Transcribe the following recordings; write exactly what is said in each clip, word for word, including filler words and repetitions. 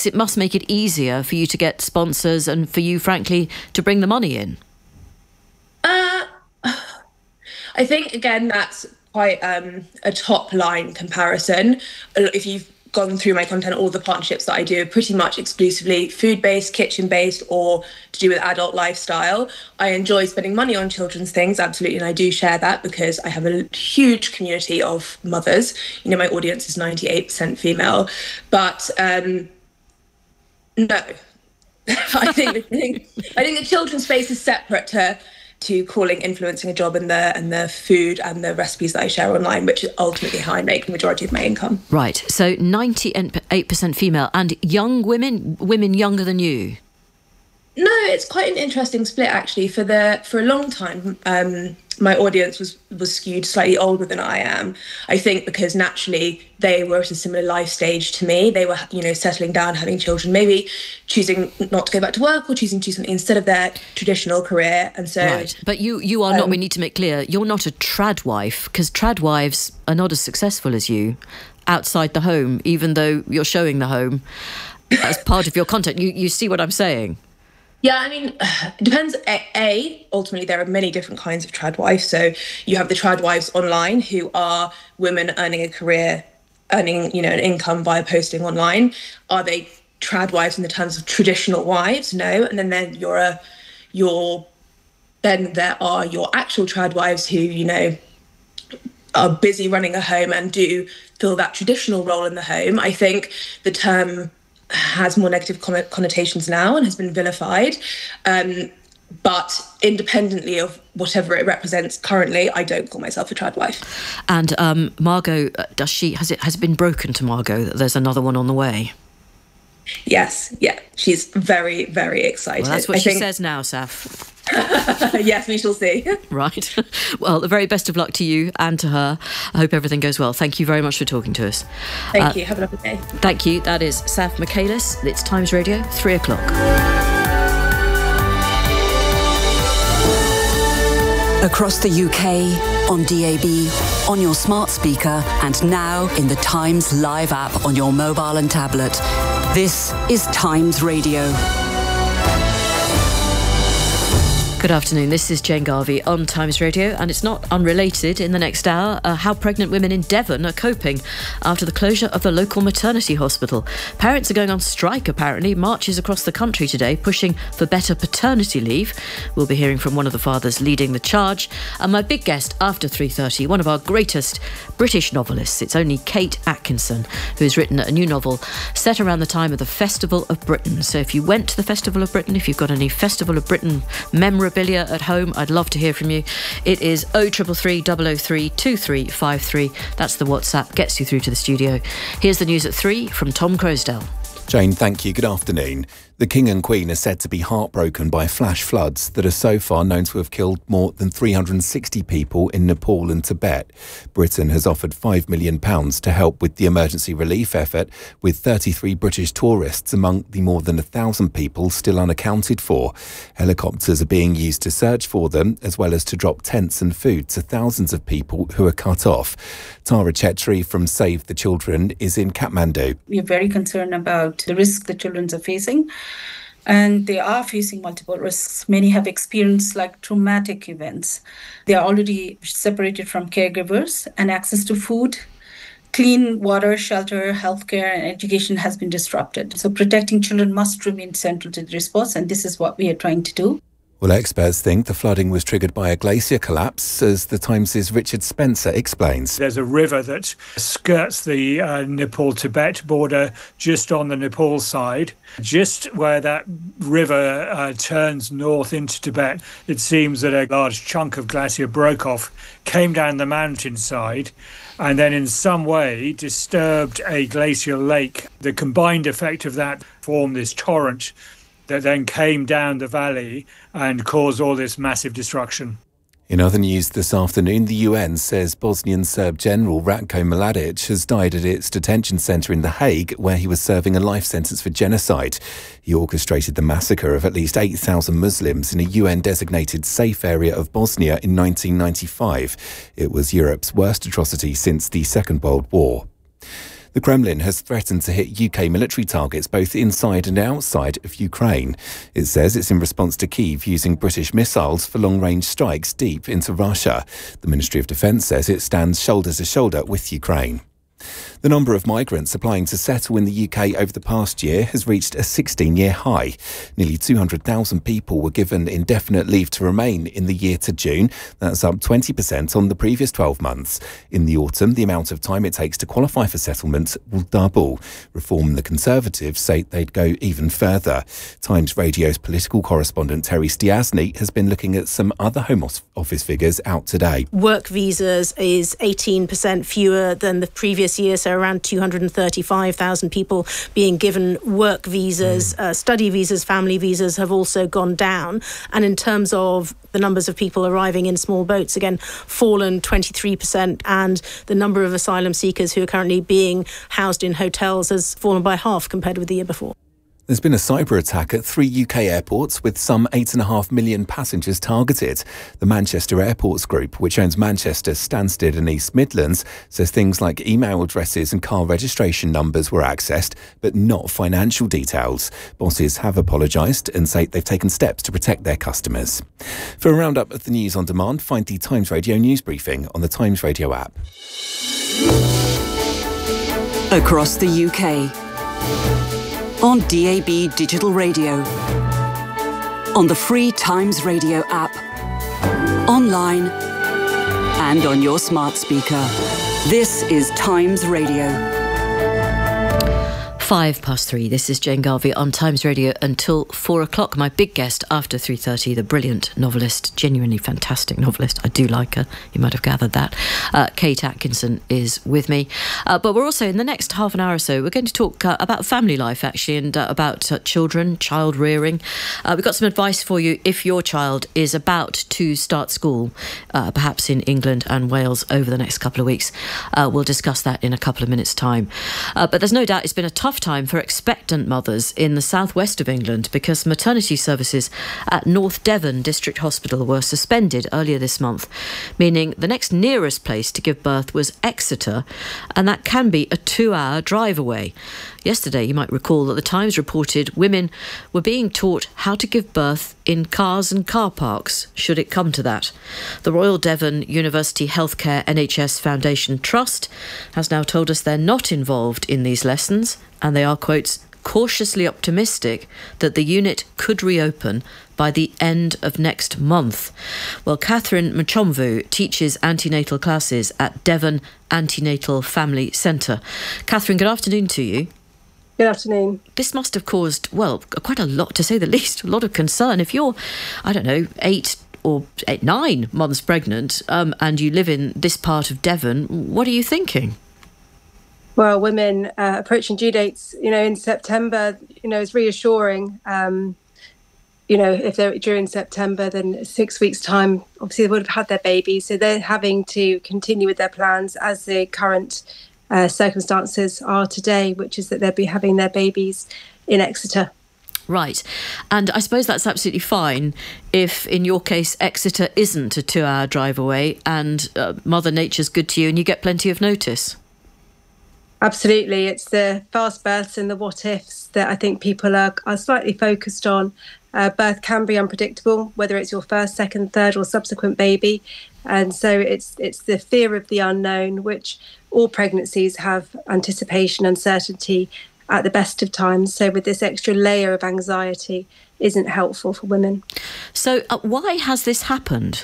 it must make it easier for you to get sponsors and for you, frankly, to bring the money in. Uh, I think, again, that's quite um, a top-line comparison. If you've gone through my content, all the partnerships that I do are pretty much exclusively food-based, kitchen-based, or to do with adult lifestyle. I enjoy spending money on children's things, absolutely, and I do share that because I have a huge community of mothers. You know, my audience is ninety-eight percent female. But um, no, I think, I think I think the children's space is separate to to calling influencing a job, and the and the food and the recipes that I share online, which is ultimately how I make the majority of my income. Right. So ninety-eight percent female, and young women, women younger than you. No, it's quite an interesting split, actually. For the for a long time, um, my audience was was skewed slightly older than I am. I think because naturally they were at a similar life stage to me. They were, you know, settling down, having children, maybe choosing not to go back to work or choosing to do something instead of their traditional career. And so, right. But you you are um, not. We need to make clear you're not a trad wife, because trad wives are not as successful as you outside the home, even though you're showing the home as part of your content. You you see what I'm saying? Yeah, I mean, it depends. A, A, ultimately, there are many different kinds of trad wives. So you have the trad wives online, who are women earning a career, earning, you know, an income via posting online. Are they trad wives in the terms of traditional wives? No. And then then you're a, you're, then there are your actual trad wives who, you know, are busy running a home and do fill that traditional role in the home. I think the term has more negative connotations now and has been vilified. Um, but independently of whatever it represents currently, I don't call myself a trad wife. And um, Margot, does she, has it, has it been broken to Margot that there's another one on the way? Yes, yeah. She's very, very excited. Well, that's what I she think... says now, Saf. Yes, we shall see. Right. Well, the very best of luck to you and to her. I hope everything goes well. Thank you very much for talking to us. Thank uh, you. Have a lovely day. Thank you. That is Saf Michaelis. It's Times Radio, three o'clock. Across the U K, on D A B, on your smart speaker, and now in the Times Live app on your mobile and tablet. This is Times Radio. Good afternoon, this is Jane Garvey on Times Radio, and it's not unrelated. In the next hour, uh, how pregnant women in Devon are coping after the closure of the local maternity hospital. Parents are going on strike, apparently. Marches across the country today pushing for better paternity leave. We'll be hearing from one of the fathers leading the charge. And my big guest after three thirty, one of our greatest British novelists. It's only Kate Atkinson, who's written a new novel set around the time of the Festival of Britain. So if you went to the Festival of Britain, if you've got any Festival of Britain memorabilia at home, I'd love to hear from you. It is oh triple three, double oh three, two three five three. That's the WhatsApp, gets you through to the studio. Here's the news at three from Tom Crosdale. Jane, thank you. Good afternoon. The King and Queen are said to be heartbroken by flash floods that are so far known to have killed more than three hundred sixty people in Nepal and Tibet. Britain has offered five million pounds to help with the emergency relief effort, with thirty-three British tourists among the more than one thousand people still unaccounted for. Helicopters are being used to search for them, as well as to drop tents and food to thousands of people who are cut off. Tara Chetri from Save the Children is in Kathmandu. We are very concerned about the risk the children are facing. And they are facing multiple risks. Many have experienced like traumatic events. They are already separated from caregivers, and access to food, clean water, shelter, healthcare, and education has been disrupted. So protecting children must remain central to the response, and this is what we are trying to do. Well, experts think the flooding was triggered by a glacier collapse, as the Times' Richard Spencer explains. There's a river that skirts the uh, Nepal-Tibet border just on the Nepal side. Just where that river uh, turns north into Tibet, it seems that a large chunk of glacier broke off, came down the mountainside, and then in some way disturbed a glacial lake. The combined effect of that formed this torrent that then came down the valley and caused all this massive destruction. In other news this afternoon, the U N says Bosnian Serb General Ratko Mladic has died at its detention centre in The Hague, where he was serving a life sentence for genocide. He orchestrated the massacre of at least eight thousand Muslims in a U N-designated safe area of Bosnia in nineteen ninety-five. It was Europe's worst atrocity since the Second World War. The Kremlin has threatened to hit U K military targets both inside and outside of Ukraine. It says it's in response to Kyiv using British missiles for long-range strikes deep into Russia. The Ministry of Defence says it stands shoulder to shoulder with Ukraine. The number of migrants applying to settle in the U K over the past year has reached a sixteen-year high. Nearly two hundred thousand people were given indefinite leave to remain in the year to June. That's up twenty percent on the previous twelve months. In the autumn, the amount of time it takes to qualify for settlement will double. Reform and the Conservatives say they'd go even further. Times Radio's political correspondent Terry Stiasny has been looking at some other Home Office figures out today. Work visas is eighteen percent fewer than the previous year, so around two hundred thirty-five thousand people being given work visas. Mm. Uh, study visas, family visas have also gone down. And in terms of the numbers of people arriving in small boats, again, fallen twenty-three percent. And the number of asylum seekers who are currently being housed in hotels has fallen by half compared with the year before. There's been a cyber attack at three U K airports with some eight and a half million passengers targeted. The Manchester Airports Group, which owns Manchester, Stansted and East Midlands, says things like email addresses and car registration numbers were accessed, but not financial details. Bosses have apologised and say they've taken steps to protect their customers. For a roundup of the news on demand, find the Times Radio news briefing on the Times Radio app. Across the U K. On D A B Digital Radio, on the free Times Radio app, online and on your smart speaker. This is Times Radio. Five past three. This is Jane Garvey on Times Radio until four o'clock. My big guest after three thirty, the brilliant novelist, genuinely fantastic novelist. I do like her. You might have gathered that. Uh, Kate Atkinson is with me. Uh, but we're also, in the next half an hour or so, we're going to talk uh, about family life, actually, and uh, about uh, children, child rearing. Uh, we've got some advice for you if your child is about to start school, uh, perhaps in England and Wales over the next couple of weeks. Uh, we'll discuss that in a couple of minutes' time. Uh, but there's no doubt it's been a tough time for expectant mothers in the southwest of England because maternity services at North Devon District Hospital were suspended earlier this month, meaning the next nearest place to give birth was Exeter, and that can be a two-hour drive away. Yesterday, you might recall that the Times reported women were being taught how to give birth in cars and car parks, should it come to that. The Royal Devon University Healthcare N H S Foundation Trust has now told us they're not involved in these lessons, and they are, quotes, cautiously optimistic that the unit could reopen by the end of next month. Well, Catherine Mchomvu teaches antenatal classes at Devon Antenatal Family Centre. Catherine, good afternoon to you. Good afternoon. This must have caused, well, quite a lot, to say the least, a lot of concern. If you're, I don't know, eight or eight, nine months pregnant um, and you live in this part of Devon, what are you thinking? Well, women uh, approaching due dates, you know, in September, you know, is reassuring. Um, you know, if they're during September, then six weeks' time, obviously they would have had their babies. So they're having to continue with their plans as the current uh, circumstances are today, which is that they'll be having their babies in Exeter. Right. And I suppose that's absolutely fine if, in your case, Exeter isn't a two-hour drive away and uh, Mother Nature's good to you and you get plenty of notice. Absolutely. It's the fast births and the what-ifs that I think people are, are slightly focused on. Uh, birth can be unpredictable, whether it's your first, second, third or subsequent baby. And so it's it's the fear of the unknown, which all pregnancies have anticipation, uncertainty at the best of times. So with this extra layer of anxiety isn't helpful for women. So uh, why has this happened?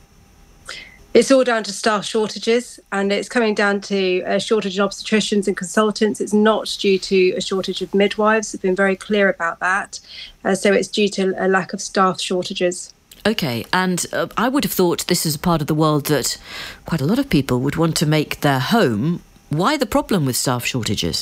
It's all down to staff shortages, and it's coming down to a shortage of obstetricians and consultants. It's not due to a shortage of midwives. I've been very clear about that. Uh, so it's due to a lack of staff shortages. OK, and uh, I would have thought this is a part of the world that quite a lot of people would want to make their home. Why the problem with staff shortages?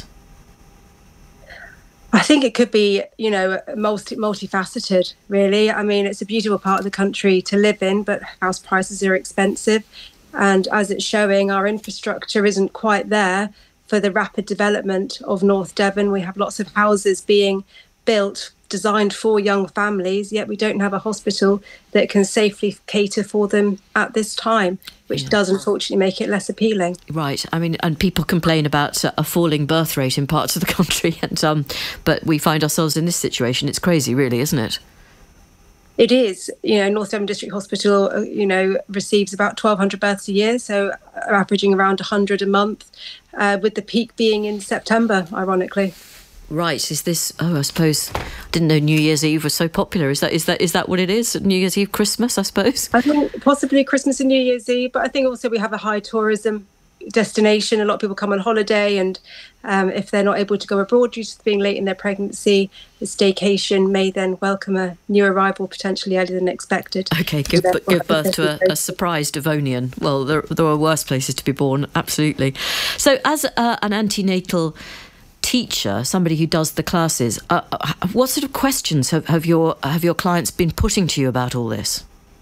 I think it could be, you know, multi multifaceted, really. I mean, it's a beautiful part of the country to live in, but house prices are expensive. And as it's showing, our infrastructure isn't quite there for the rapid development of North Devon. We have lots of houses being built designed for young families, yet we don't have a hospital that can safely cater for them at this time, which yeah. does unfortunately make it less appealing. Right. I mean, and people complain about a falling birth rate in parts of the country, and um, but we find ourselves in this situation. It's crazy, really, isn't it? It is. You know, North Devon District Hospital, you know, receives about twelve hundred births a year, so averaging around one hundred a month, uh, with the peak being in September, ironically. Right. Is this? Oh, I suppose. I didn't know New Year's Eve was so popular. Is that is that is that what it is? New Year's Eve, Christmas, I suppose. I think possibly Christmas and New Year's Eve, but I think also we have a high tourism destination. A lot of people come on holiday, and um, if they're not able to go abroad due to being late in their pregnancy, the staycation may then welcome a new arrival potentially earlier than expected. Okay, give, so give birth to a, a surprise Devonian. Well, there, there are worse places to be born, absolutely. So as uh, an antenatal teacher, somebody who does the classes, uh, what sort of questions have, have your have your clients been putting to you about all this?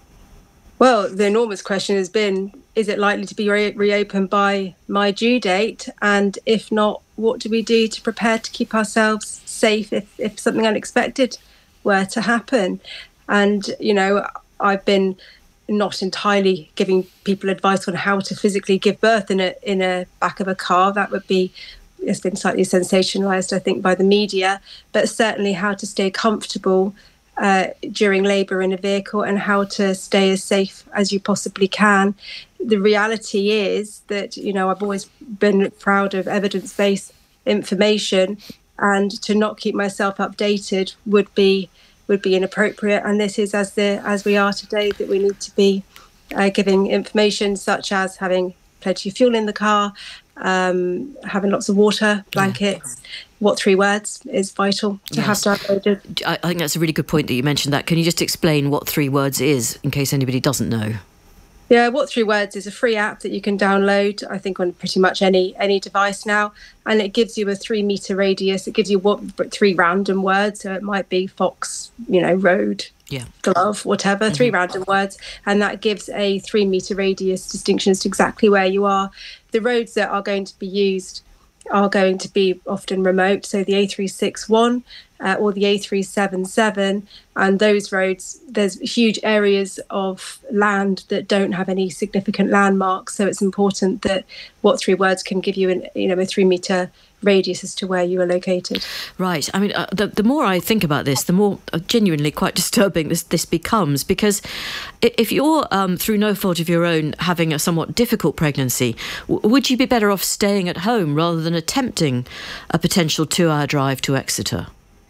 Well, the enormous question has been, is it likely to be re- reopened by my due date? And if not, what do we do to prepare to keep ourselves safe if, if something unexpected were to happen? And, you know, I've been not entirely giving people advice on how to physically give birth in a in a back of a car. That would be, it's been slightly sensationalised, I think, by the media, but certainly how to stay comfortable Uh, during labour in a vehicle and how to stay as safe as you possibly can. The reality is that, you know, I've always been proud of evidence-based information, and to not keep myself updated would be would be inappropriate. And this is as the as we are today, that we need to be uh, giving information such as having plenty of fuel in the car, um, having lots of water, blankets. Yeah. What three words is vital to yes. have downloaded. I think that's a really good point that you mentioned that. Can you just explain what three words is, in case anybody doesn't know? Yeah, What Three Words is a free app that you can download, I think, on pretty much any any device now, and it gives you a three metre radius. It gives you what three random words, so it might be fox, you know, road, yeah, glove, whatever, mm-hmm. three random words, and that gives a three metre radius distinction as to exactly where you are. The roads that are going to be used are going to be often remote, so the A three sixty-one uh, or the A three seventy-seven, and those roads, there's huge areas of land that don't have any significant landmarks, so it's important that What Three Words can give you an, you know, a three metre radius as to where you are located. Right. I mean, uh, the, the more I think about this, the more uh, genuinely quite disturbing this, this becomes, because if you're, um, through no fault of your own, having a somewhat difficult pregnancy, w- would you be better off staying at home rather than attempting a potential two-hour drive to Exeter?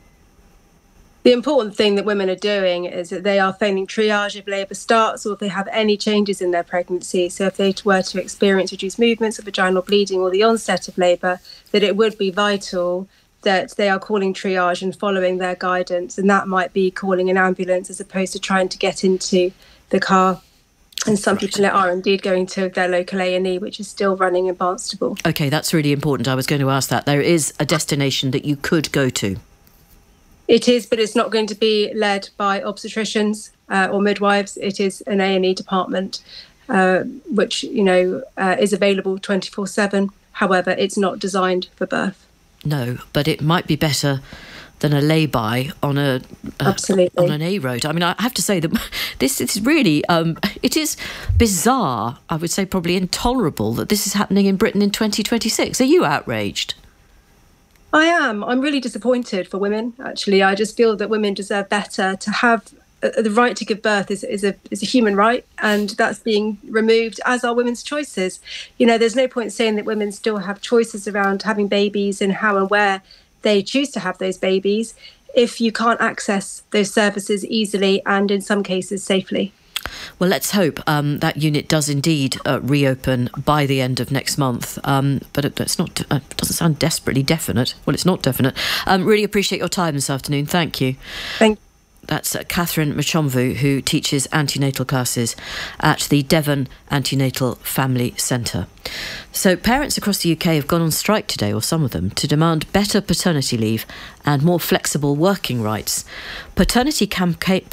The important thing that women are doing is that they are phoning triage if labour starts, or if they have any changes in their pregnancy. So if they were to experience reduced movements of vaginal bleeding or the onset of labour, that it would be vital that they are calling triage and following their guidance. And that might be calling an ambulance as opposed to trying to get into the car. And some people are indeed going to their local A and E, which is still running in Barnstaple. OK, that's really important. I was going to ask that. There is a destination that you could go to. It is, but it's not going to be led by obstetricians uh, or midwives. It is an A and E department, uh, which, you know, uh, is available twenty-four seven. However, it's not designed for birth. No, but it might be better than a lay-by on a uh, Absolutely. on an A road. I mean, I have to say that this is really, um, it is bizarre, I would say probably intolerable, that this is happening in Britain in twenty twenty-six. Are you outraged? I am. I'm really disappointed for women, actually. I just feel that women deserve better. To have uh, the right to give birth is, is, a, is a human right, and that's being removed, as are women's choices. You know, there's no point saying that women still have choices around having babies and how and where they choose to have those babies if you can't access those services easily and, in some cases, safely. Well, let's hope um, that unit does indeed uh, reopen by the end of next month. Um, but it, it's not, uh, it doesn't sound desperately definite. Well, it's not definite. Um, really appreciate your time this afternoon. Thank you. Thank you. That's uh, Catherine Machomvu, who teaches antenatal classes at the Devon Antenatal Family Centre. So parents across the U K have gone on strike today, or some of them, to demand better paternity leave and more flexible working rights. Paternity campa- pam-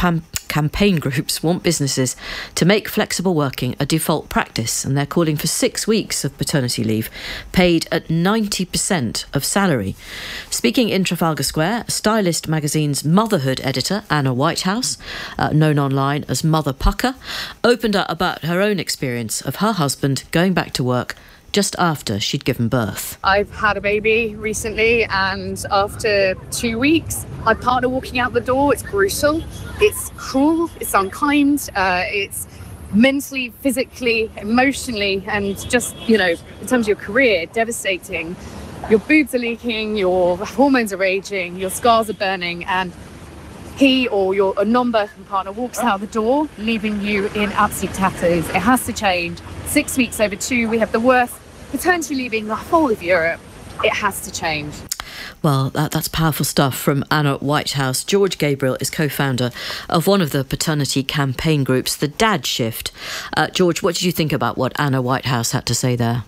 campaign groups want businesses to make flexible working a default practice, and they're calling for six weeks of paternity leave, paid at ninety percent of salary. Speaking in Trafalgar Square, Stylist magazine's motherhood editor, Anna Whitehouse, uh, known online as Mother Pucker, opened up about her own experience of her husband going back to work just after she'd given birth. I've had a baby recently, and after two weeks, my partner walking out the door, it's brutal, it's cruel, it's unkind, uh, it's mentally, physically, emotionally, and just, you know, in terms of your career, devastating. Your boobs are leaking, your hormones are raging, your scars are burning, and he or your a non-birthing partner walks out the door, leaving you in absolute tatters. It has to change. Six weeks over two, we have the worst paternity leave in the whole of Europe. It has to change. Well, that, that's powerful stuff from Anna Whitehouse. George Gabriel is co-founder of one of the paternity campaign groups, the Dad Shift. Uh, George, what did you think about what Anna Whitehouse had to say there?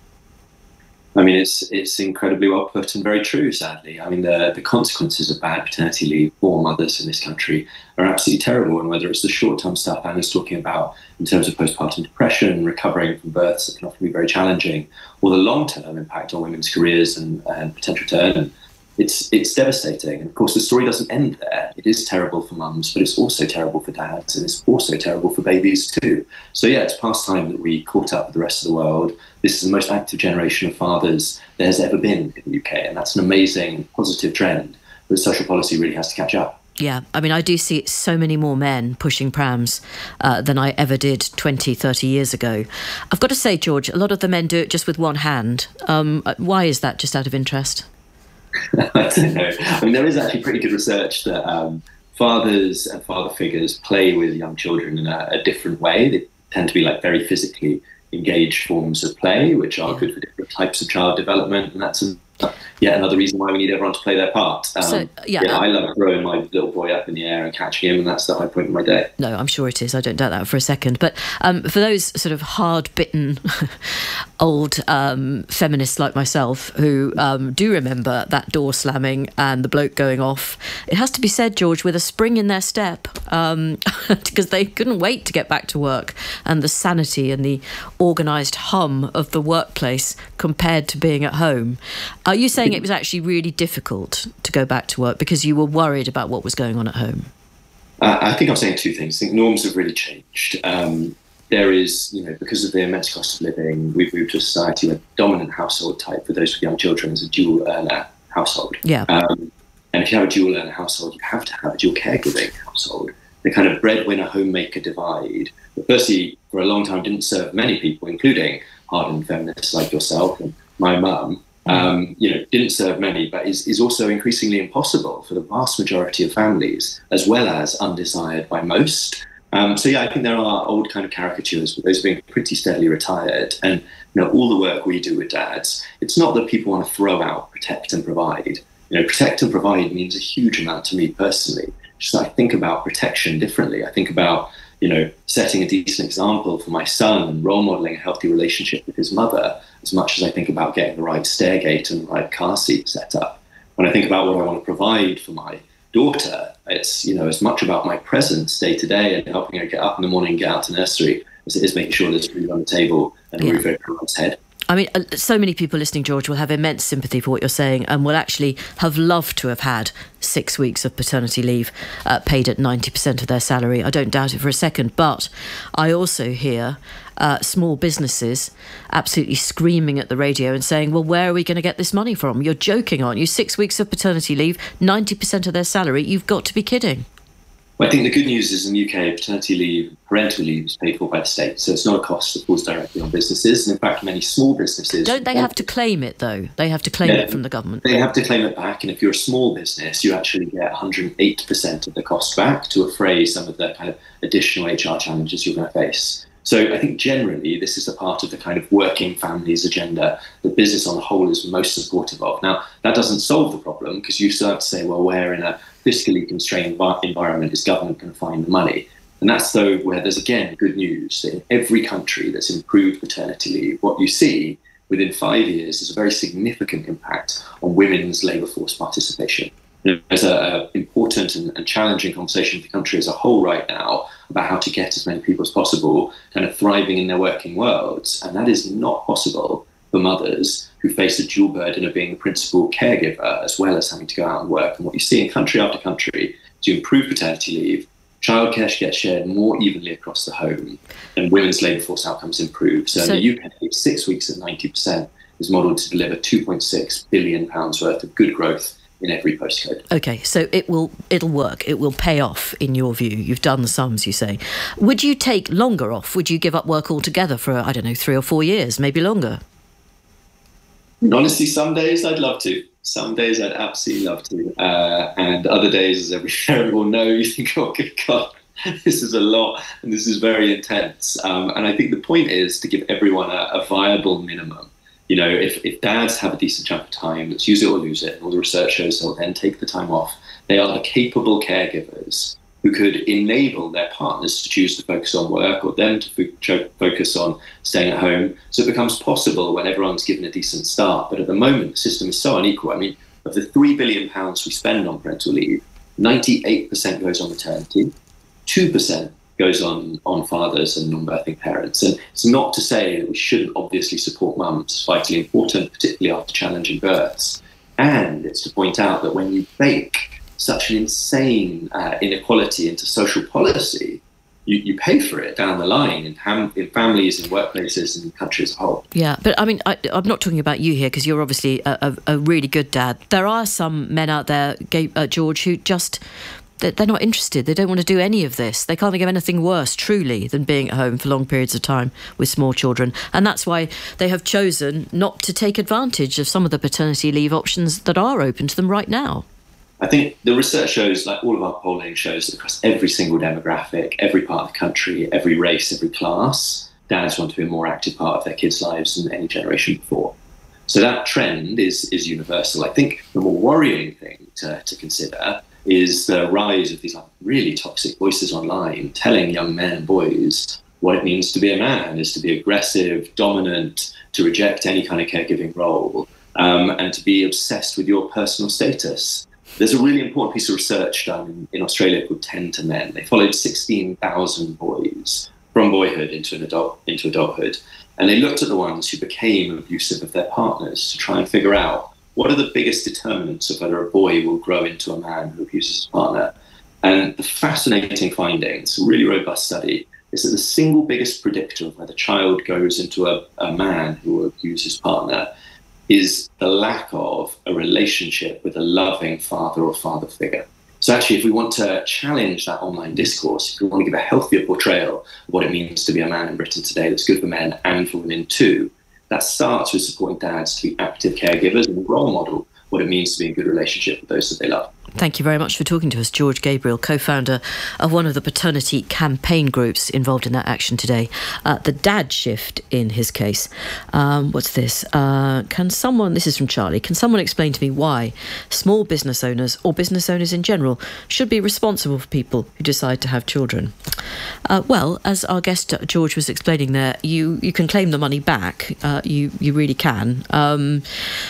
I mean, it's it's incredibly well put and very true, sadly. I mean, the, the consequences of bad paternity leave for mothers in this country are absolutely terrible. And whether it's the short-term stuff Anna's talking about in terms of postpartum depression, recovering from births that can often be very challenging, or the long-term impact on women's careers and, and potential to earn, it's, it's devastating. And of course, the story doesn't end there. It is terrible for mums, but it's also terrible for dads, and it's also terrible for babies too. So yeah, it's past time that we caught up with the rest of the world. This is the most active generation of fathers there has ever been in the U K, and that's an amazing positive trend. But social policy really has to catch up. Yeah, I mean, I do see so many more men pushing prams uh, than I ever did twenty, thirty years ago. I've got to say, George, a lot of the men do it just with one hand. Um, why is that, just out of interest? I don't know. I mean, there is actually pretty good research that um, fathers and father figures play with young children in a, a different way. They tend to be like very physically engaged forms of play, which are good for different types of child development, and that's a, yet another reason why we need everyone to play their part. Um, so, yeah, yeah uh, I love throwing my little boy up in the air and catching him, and that's the high point of my day. No, I'm sure it is. I don't doubt that for a second. But um, for those sort of hard-bitten old um, feminists like myself who um, do remember that door slamming and the bloke going off, it has to be said, George, with a spring in their step, um, because they couldn't wait to get back to work, and the sanity and the organised hum of the workplace compared to being at home. Are you saying it was actually really difficult to go back to work because you were worried about what was going on at home? Uh, I think I'm saying two things. I think norms have really changed. Um, there is, you know, because of the immense cost of living, we've moved to a society where the dominant household type for those with young children is a dual earner household. Yeah. Um, and if you have a dual earner household, you have to have a dual caregiving household. The kind of breadwinner homemaker divide, that firstly, for a long time didn't serve many people, including hardened feminists like yourself and my mum. Um, you know, didn't serve many, but is, is also increasingly impossible for the vast majority of families, as well as undesired by most. Um, so yeah, I think there are old kind of caricatures, but those are being pretty steadily retired. And you know, all the work we do with dads, it's not that people want to throw out protect and provide. You know, protect and provide means a huge amount to me personally. Just I think about protection differently. I think about, you know, setting a decent example for my son and role modeling a healthy relationship with his mother, as much as I think about getting the right stairgate and the right car seat set up. When I think about what I want to provide for my daughter, it's, you know, as much about my presence day to day and helping her get up in the morning and get out to nursery as it is making sure there's food on the table and a yeah. roof over everyone's head. I mean, so many people listening, George, will have immense sympathy for what you're saying and will actually have loved to have had six weeks of paternity leave uh, paid at ninety percent of their salary. I don't doubt it for a second. But I also hear uh, small businesses absolutely screaming at the radio and saying, well, where are we going to get this money from? You're joking, aren't you? Six weeks of paternity leave, ninety percent of their salary. You've got to be kidding. Well, I think the good news is in the U K, paternity leave, parental leave is paid for by the state. So it's not a cost that falls directly on businesses. And in fact, many small businesses... Don't they have to claim it, though? They have to claim yeah, it from the government. They have to claim it back. And if you're a small business, you actually get one hundred eight percent of the cost back to defray some of the kind of additional H R challenges you're going to face. So I think generally this is a part of the kind of working families agenda that business on the whole is most supportive of. Now, that doesn't solve the problem because you start to say, well, where in a fiscally constrained environment is government going to find the money? And that's, though, where there's, again, good news that in every country that's improved paternity leave, what you see within five years is a very significant impact on women's labour force participation. There's an important and, and challenging conversation for the country as a whole right now about how to get as many people as possible kind of thriving in their working worlds. And that is not possible for mothers who face the dual burden of being the principal caregiver as well as having to go out and work. And what you see in country after country, to improve paternity leave, childcare should get shared more evenly across the home, and women's labour force outcomes improve. So, so in the U K, six weeks at ninety percent is modelled to deliver two point six billion pounds worth of good growth in every postcode. OK, so it will, it'll work. It will pay off, in your view. You've done the sums, you say. Would you take longer off? Would you give up work altogether for, I don't know, three or four years, maybe longer? Honestly, some days I'd love to. Some days I'd absolutely love to. Uh, and other days, as every parent will know, you think, oh, good God, this is a lot and this is very intense. Um, and I think the point is to give everyone a, a viable minimum. You know, if, if dads have a decent chunk of time, let's use it or lose it. And all the research shows they'll then take the time off. They are the capable caregivers who could enable their partners to choose to focus on work or them to fo- focus on staying at home. So it becomes possible when everyone's given a decent start. But at the moment, the system is so unequal. I mean, of the three billion pounds we spend on parental leave, ninety-eight percent goes on maternity, two percent goes on, on fathers and non-birthing parents. And it's not to say that we shouldn't obviously support mums. It's vitally important, particularly after challenging births. And it's to point out that when you bake such an insane uh, inequality into social policy, you, you pay for it down the line in, ham- in families, in workplaces, and in the country as a whole. Yeah, but I mean, I, I'm not talking about you here because you're obviously a, a, a really good dad. There are some men out there, uh, George, who just... they're not interested. They don't want to do any of this. They can't think of anything worse, truly, than being at home for long periods of time with small children. And that's why they have chosen not to take advantage of some of the paternity leave options that are open to them right now. I think the research shows, like all of our polling shows, that across every single demographic, every part of the country, every race, every class, dads want to be a more active part of their kids' lives than any generation before. So that trend is, is universal. I think the more worrying thing to, to consider is the rise of these like, really toxic voices online telling young men and boys what it means to be a man is to be aggressive, dominant, to reject any kind of caregiving role, um, and to be obsessed with your personal status. There's a really important piece of research done in, in Australia called ten to men. They followed sixteen thousand boys from boyhood into an adult into adulthood, and they looked at the ones who became abusive of their partners to try and figure out what are the biggest determinants of whether a boy will grow into a man who abuses his partner. And the fascinating findings, a really robust study, is that the single biggest predictor of whether a child goes into a, a man who will abuse his partner is the lack of a relationship with a loving father or father figure. So actually, if we want to challenge that online discourse, if we want to give a healthier portrayal of what it means to be a man in Britain today that's good for men and for women too, that starts with supporting dads to be active caregivers and role model what it means to be in a good relationship with those that they love. Thank you very much for talking to us, George Gabriel, co-founder of one of the paternity campaign groups involved in that action today. Uh, the Dad Shift, in his case. Um, what's this? Uh, can someone, this is from Charlie, can someone explain to me why small business owners, or business owners in general, should be responsible for people who decide to have children? Uh, well, as our guest George was explaining there, you, you can claim the money back. Uh, you, you really can. Um,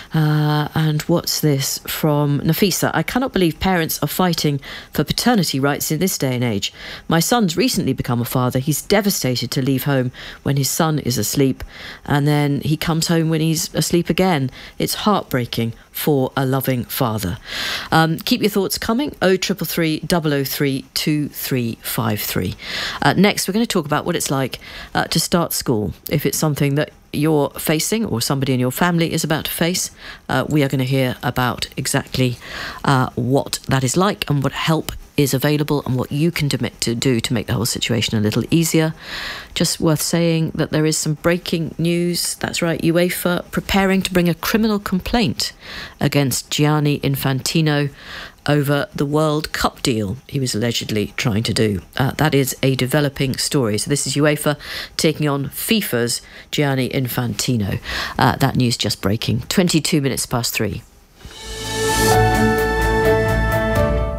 uh, and what's this from Nafisa? I cannot believe parents are fighting for paternity rights in this day and age. My son's recently become a father. He's devastated to leave home when his son is asleep, and then he comes home when he's asleep again. It's heartbreaking for a loving father. Um, keep your thoughts coming. oh triple three, double oh three, two three five three. Uh, next, we're going to talk about what it's like uh, to start school. If it's something that you're facing or somebody in your family is about to face, uh, we are going to hear about exactly uh, what that is like and what help is available and what you can commit to do to make the whole situation a little easier. Just worth saying that there is some breaking news. That's right, UEFA preparing to bring a criminal complaint against Gianni Infantino over the World Cup deal he was allegedly trying to do. Uh, that is a developing story. So this is UEFA taking on FIFA's Gianni Infantino. Uh, that news just breaking. twenty-two minutes past three.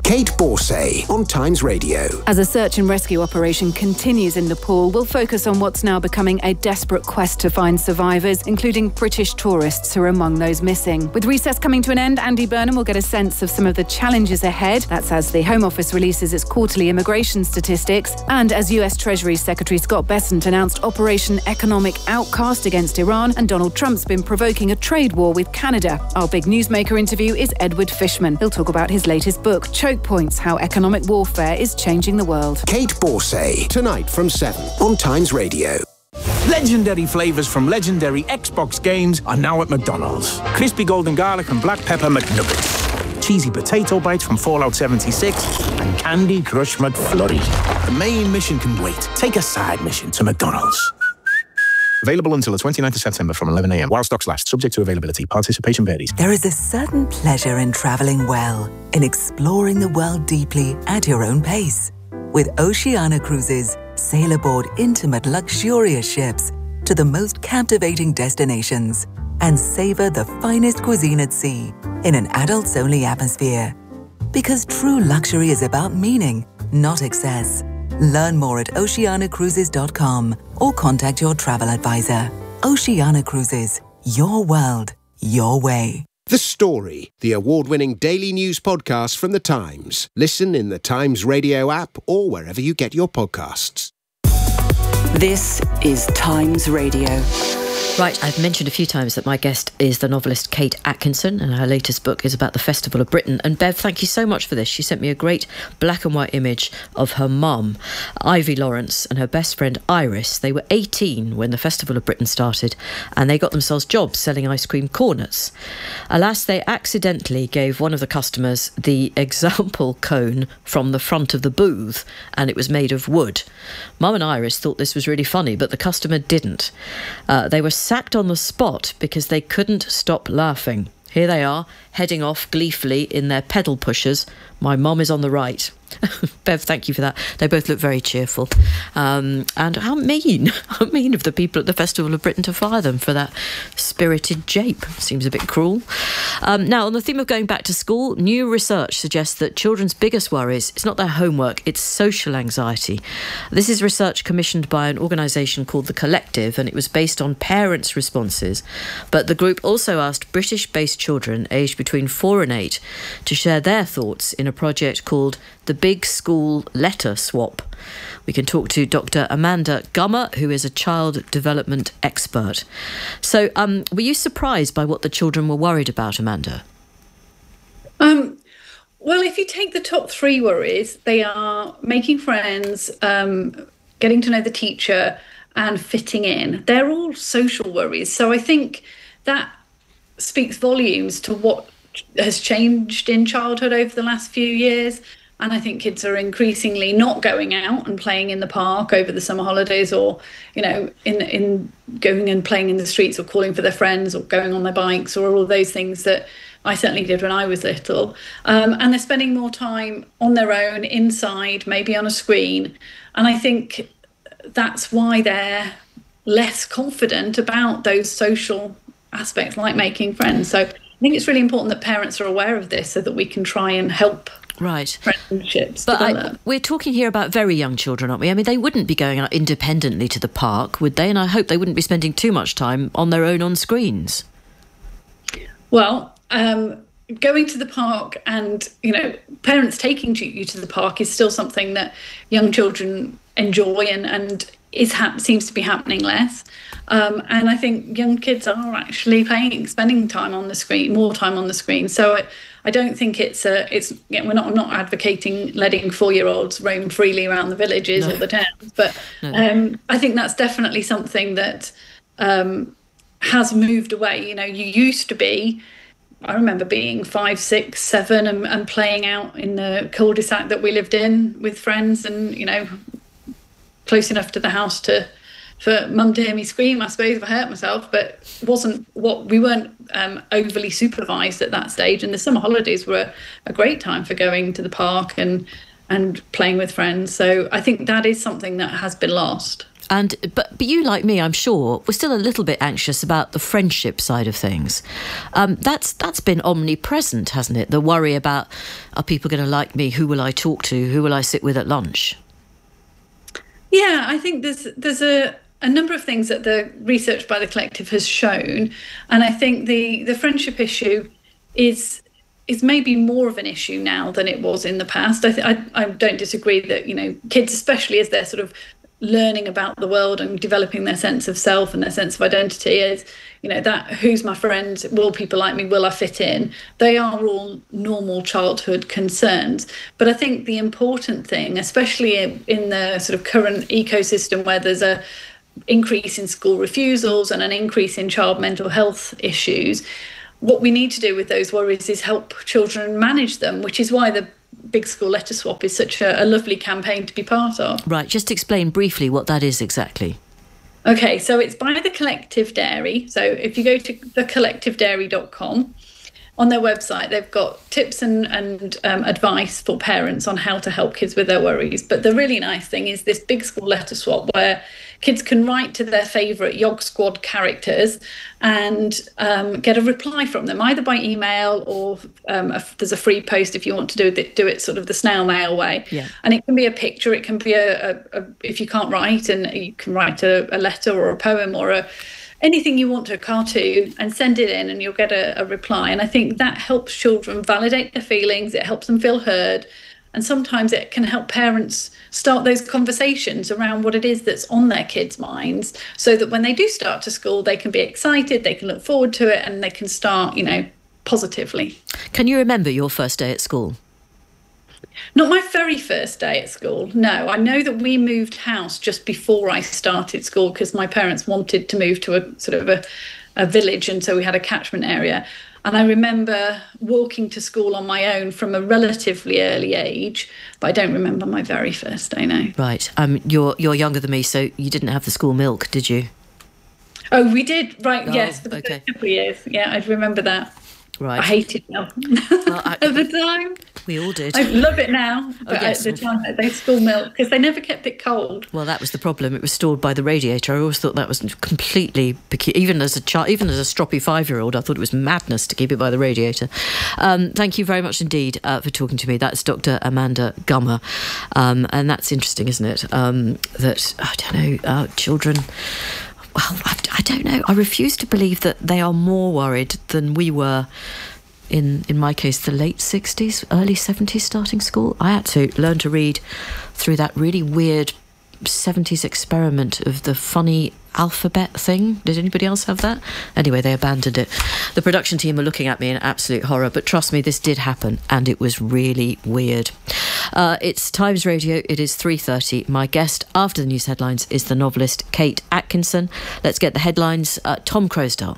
Kate Borsay on Times Radio. As a search and rescue operation continues in Nepal, we'll focus on what's now becoming a desperate quest to find survivors, including British tourists who are among those missing. With recess coming to an end, Andy Burnham will get a sense of some of the challenges ahead. That's as the Home Office releases its quarterly immigration statistics, and as U S Treasury Secretary Scott Bessent announced Operation Economic Outcast against Iran, and Donald Trump's been provoking a trade war with Canada. Our big newsmaker interview is Edward Fishman. He'll talk about his latest book, Choke Points: How Economic Warfare is Changing the World. Kate Borsay, tonight from seven on Times Radio. Legendary flavours from legendary Xbox games are now at McDonald's. Crispy golden garlic and black pepper McNuggets. Cheesy potato bites from Fallout seventy-six. And Candy Crush McFlurry. The main mission can wait. Take a side mission to McDonald's. Available until the twenty-ninth of September from eleven a.m. while stocks last. Subject to availability. Participation varies. There is a certain pleasure in travelling well, in exploring the world deeply at your own pace. With Oceania Cruises, sail aboard intimate, luxurious ships to the most captivating destinations and savour the finest cuisine at sea in an adults-only atmosphere. Because true luxury is about meaning, not excess. Learn more at oceania cruises dot com or contact your travel advisor. Oceania Cruises, your world, your way. The Story, the award-winning daily news podcast from The Times. Listen in the Times Radio app or wherever you get your podcasts. This is Times Radio. Right, I've mentioned a few times that my guest is the novelist Kate Atkinson, and her latest book is about the Festival of Britain. And Bev, thank you so much for this. She sent me a great black and white image of her mum, Ivy Lawrence, and her best friend Iris. They were eighteen when the Festival of Britain started, and they got themselves jobs selling ice cream cornets. Alas, they accidentally gave one of the customers the example cone from the front of the booth, and it was made of wood. Mum and Iris thought this was really funny, but the customer didn't. Uh, they were sacked on the spot because they couldn't stop laughing. Here they are, heading off gleefully in their pedal pushers. My mum is on the right. Bev, thank you for that. They both look very cheerful. Um, and how mean, how mean of the people at the Festival of Britain to fire them for that spirited jape. Seems a bit cruel. Um, now, on the theme of going back to school, new research suggests that children's biggest worries, it's not their homework, it's social anxiety. This is research commissioned by an organisation called The Collective, and it was based on parents' responses. But the group also asked British-based children aged between four and eight to share their thoughts in a project called The Big School Letter Swap. We can talk to Doctor Amanda Gummer, who is a child development expert. So, um, were you surprised by what the children were worried about, Amanda? Um, well, if you take the top three worries, they are making friends, um, getting to know the teacher, and fitting in. They're all social worries. So I think that speaks volumes to what has changed in childhood over the last few years. And I think kids are increasingly not going out and playing in the park over the summer holidays, or, you know, in in going and playing in the streets, or calling for their friends, or going on their bikes, or all those things that I certainly did when I was little. Um, and they're spending more time on their own, inside, maybe on a screen. And I think that's why they're less confident about those social aspects, like making friends. So I think it's really important that parents are aware of this so that we can try and help Right. friendships But develop. I, we're talking here about very young children, aren't we? I mean, they wouldn't be going out independently to the park, would they? And I hope they wouldn't be spending too much time on their own on screens. Well, um, going to the park and, you know, parents taking to you to the park is still something that young children enjoy and, and is ha- seems to be happening less. Um, and I think young kids are actually playing, spending time on the screen, more time on the screen. So I, I don't think it's a, it's, you know, we're not, I'm not advocating letting four-year-olds roam freely around the villages No. or the towns, but No. um, I think that's definitely something that um, has moved away. You know, you used to be, I remember being five, six, seven and, and playing out in the cul-de-sac that we lived in with friends, and, you know, close enough to the house to for mum to hear me scream, I suppose, if I hurt myself, but wasn't what we weren't um, overly supervised at that stage. And the summer holidays were a great time for going to the park and and playing with friends. So I think that is something that has been lost. And but, but you, like me, I'm sure, were still a little bit anxious about the friendship side of things. Um, that's that's been omnipresent, hasn't it? The worry about, are people going to like me? Who will I talk to? Who will I sit with at lunch? Yeah, I think there's there's a, a number of things that the research by the collective has shown. And I think the, the friendship issue is is maybe more of an issue now than it was in the past. I, th- I, I don't disagree that, you know, kids, especially as they're sort of learning about the world and developing their sense of self and their sense of identity, is, you know, that who's my friend, will people like me, will I fit in? They are all normal childhood concerns. But I think the important thing, especially in the sort of current ecosystem where there's a increase in school refusals and an increase in child mental health issues, what we need to do with those worries is help children manage them, which is why the Big School Letter Swap is such a, a lovely campaign to be part of. Right, just explain briefly what that is exactly. Okay, so it's by the Collective Dairy. So if you go to the collective dairy dot com, on their website, they've got tips and, and um, advice for parents on how to help kids with their worries. But the really nice thing is this Big School Letter Swap, where kids can write to their favourite Yog Squad characters and um, get a reply from them, either by email or um, a, there's a free post if you want to do it, do it sort of the snail mail way. Yeah. And it can be a picture, it can be a, a, a if you can't write, and you can write a, a letter or a poem or a anything you want to, a cartoon, and send it in and you'll get a, a reply. And I think that helps children validate their feelings, it helps them feel heard. And sometimes it can help parents start those conversations around what it is that's on their kids' minds, so that when they do start to school, they can be excited, they can look forward to it, and they can start, you know, positively. Can you remember your first day at school? Not my very first day at school, no. I know that we moved house just before I started school because my parents wanted to move to a sort of a, a village, and so we had a catchment area. And I remember walking to school on my own from a relatively early age, but I don't remember my very first day, no. Right. Um, you're you're younger than me, so you didn't have the school milk, did you? Oh, we did, right, oh, yes, for the okay. first couple of years. Yeah, I remember that. Right. I hated milk well, I, at the time. We all did. I love it now, but oh, yes. at the time they school milk because they never kept it cold. Well, that was the problem. It was stored by the radiator. I always thought that was completely peculiar. Even as a child, even as a stroppy five-year-old, I thought it was madness to keep it by the radiator. Um, thank you very much indeed uh, for talking to me. That's Doctor Amanda Gummer, um, and that's interesting, isn't it? Um, that I don't know, uh, children. Well, I, I don't know. I refuse to believe that they are more worried than we were. In in my case, the late sixties, early seventies, starting school. I had to learn to read through that really weird seventies experiment of the funny alphabet thing. Did anybody else have that? Anyway, they abandoned it. The production team were looking at me in absolute horror, but trust me, this did happen, and it was really weird. Uh, it's Times Radio. It is three thirty. My guest after the news headlines is the novelist Kate Atkinson. Let's get the headlines. Uh, Tom Crosdale.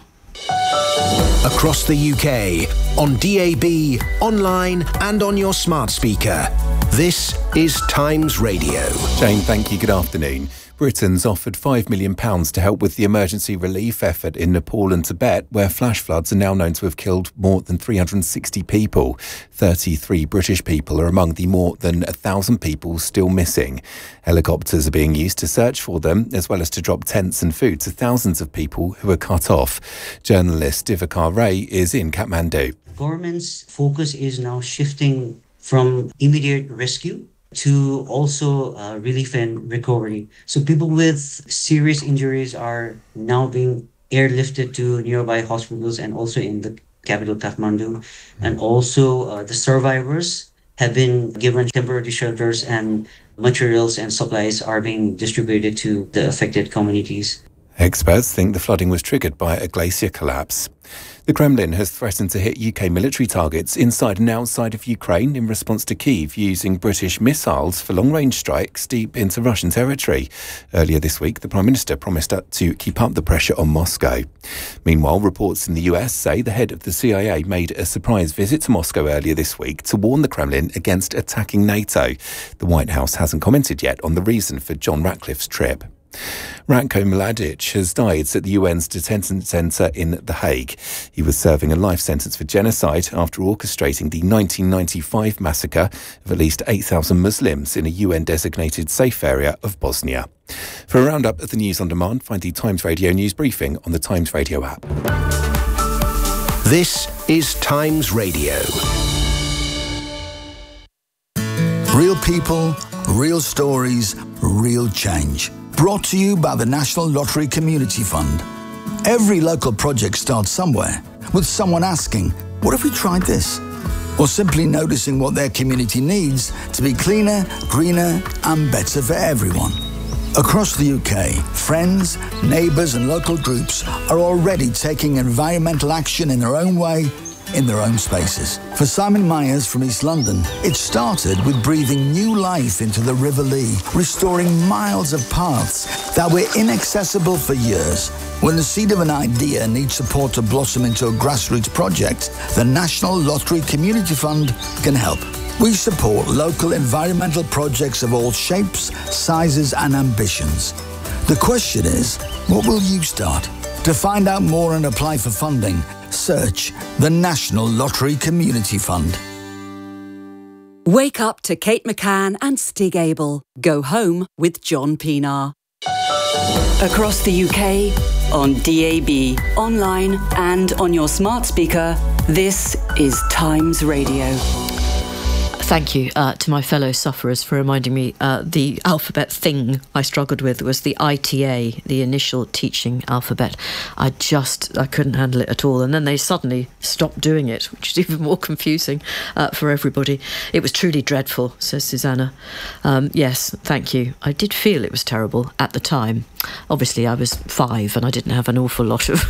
Across the U K, on D A B, online and on your smart speaker. This is Times Radio. Jane, thank you. Good afternoon. Britain's offered five million pounds to help with the emergency relief effort in Nepal and Tibet, where flash floods are now known to have killed more than three hundred sixty people. thirty-three British people are among the more than one thousand people still missing. Helicopters are being used to search for them, as well as to drop tents and food to thousands of people who are cut off. Journalist Divakar Ray is in Kathmandu. The government's focus is now shifting from immediate rescue to also uh, relief and recovery. So people with serious injuries are now being airlifted to nearby hospitals and also in the capital Kathmandu. And also uh, the survivors have been given temporary shelters, and materials and supplies are being distributed to the affected communities. Experts think the flooding was triggered by a glacier collapse. The Kremlin has threatened to hit U K military targets inside and outside of Ukraine in response to Kyiv using British missiles for long-range strikes deep into Russian territory. Earlier this week, the Prime Minister promised to keep up the pressure on Moscow. Meanwhile, reports in the U S say the head of the C I A made a surprise visit to Moscow earlier this week to warn the Kremlin against attacking NATO. The White House hasn't commented yet on the reason for John Ratcliffe's trip. Ratko Mladic has died at the U N's detention centre in The Hague. He was serving a life sentence for genocide after orchestrating the nineteen ninety-five massacre of at least eight thousand Muslims in a U N-designated safe area of Bosnia. For a roundup of the news on demand, find the Times Radio news briefing on the Times Radio app. This is Times Radio. Real people, real stories, real change. Brought to you by the National Lottery Community Fund. Every local project starts somewhere, with someone asking, what if we tried this? Or simply noticing what their community needs to be cleaner, greener, and better for everyone. Across the U K, friends, neighbours and local groups are already taking environmental action in their own way, in their own spaces. For Simon Myers from East London, it started with breathing new life into the River Lee, restoring miles of paths that were inaccessible for years. When the seed of an idea needs support to blossom into a grassroots project, the National Lottery Community Fund can help. We support local environmental projects of all shapes, sizes and ambitions. The question is, what will you start? To find out more and apply for funding, search the National Lottery Community Fund. Wake up to Kate McCann and Stig Abel. Go home with John Pienaar. Across the U K, on D A B, online and on your smart speaker, this is Times Radio. Thank you uh, to my fellow sufferers for reminding me uh, the alphabet thing I struggled with was the I T A, the initial teaching alphabet. I just, I couldn't handle it at all. And then they suddenly stopped doing it, which is even more confusing uh, for everybody. It was truly dreadful, says Susanna. Um, yes, thank you. I did feel it was terrible at the time. Obviously, I was five and I didn't have an awful lot of,